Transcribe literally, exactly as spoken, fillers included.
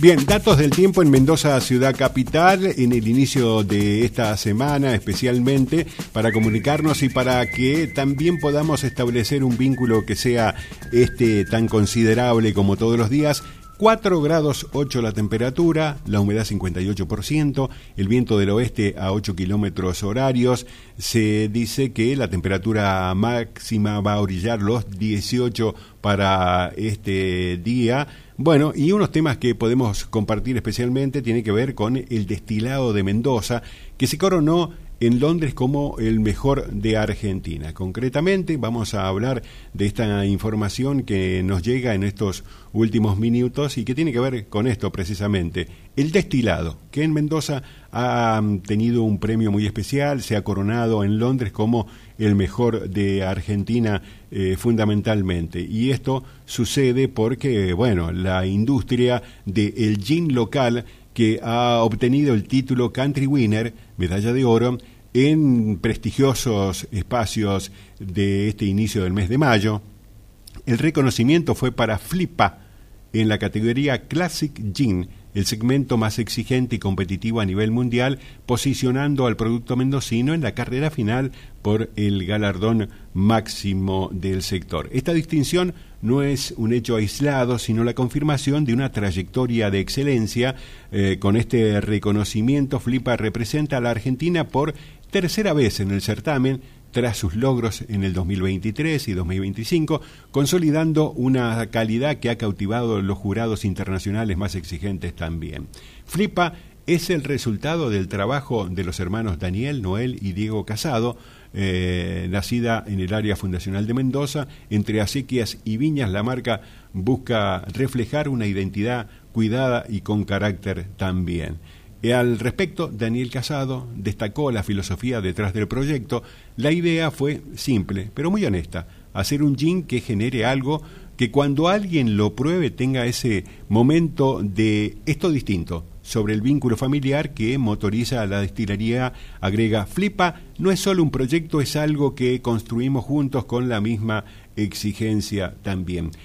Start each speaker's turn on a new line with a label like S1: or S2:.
S1: Bien, datos del tiempo en Mendoza, ciudad capital, en el inicio de esta semana, especialmente para comunicarnos y para que también podamos establecer un vínculo que sea este tan considerable como todos los días. cuatro grados ocho la temperatura, la humedad cincuenta y ocho por ciento, el viento del oeste a ocho kilómetros horarios. Se dice que la temperatura máxima va a orillar los dieciocho para este día. Bueno, y unos temas que podemos compartir especialmente tiene que ver con el destilado de Mendoza, que se coronó en Londres como el mejor de Argentina. Concretamente, vamos a hablar de esta información que nos llega en estos últimos minutos y que tiene que ver con esto precisamente, el destilado, que en Mendoza ha tenido un premio muy especial, se ha coronado en Londres como el mejor de Argentina eh, fundamentalmente. Y esto sucede porque, bueno, la industria del gin local, que ha obtenido el título Country Winner, medalla de oro, en prestigiosos espacios de este inicio del mes de mayo. El reconocimiento fue para Flippa en la categoría Classic Gin, el segmento más exigente y competitivo a nivel mundial, posicionando al producto mendocino en la carrera final por el galardón máximo del sector. Esta distinción no es un hecho aislado, sino la confirmación de una trayectoria de excelencia. Eh, con este reconocimiento, Flippa representa a la Argentina por tercera vez en el certamen, tras sus logros en el dos mil veintitrés y dos mil veinticinco, consolidando una calidad que ha cautivado a los jurados internacionales más exigentes también. Flippa es el resultado del trabajo de los hermanos Daniel, Noel y Diego Casado, eh, nacida en el área fundacional de Mendoza. Entre acequias y viñas, la marca busca reflejar una identidad cuidada y con carácter también. Al respecto, Daniel Casado destacó la filosofía detrás del proyecto. La idea fue simple, pero muy honesta: hacer un gin que genere algo que cuando alguien lo pruebe tenga ese momento de esto distinto, sobre el vínculo familiar que motoriza a la destilería. Agrega: Flippa no es solo un proyecto, es algo que construimos juntos con la misma exigencia también.